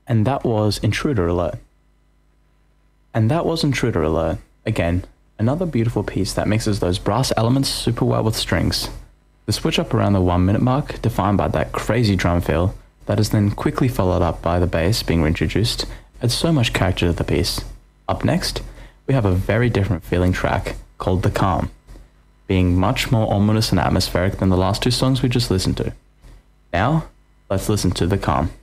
And that was Intruder Alert. And that was Intruder Alert. Again, another beautiful piece that mixes those brass elements super well with strings. The switch up around the 1 minute mark, defined by that crazy drum fill, that is then quickly followed up by the bass being reintroduced, adds so much character to the piece. Up next, we have a very different feeling track called The Calm, being much more ominous and atmospheric than the last two songs we just listened to. Now, let's listen to The Calm.